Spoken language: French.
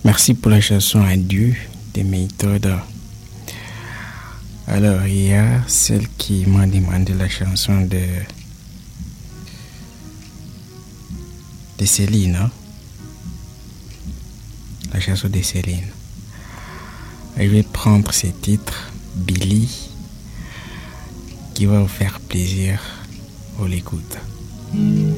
Merci pour la chanson Adieu de méthode. Alors, il y a celle qui m'a demandé la chanson de Céline. Hein? La chanson de Céline. Je vais prendre ce titre, Billy, qui va vous faire plaisir. On l'écoute.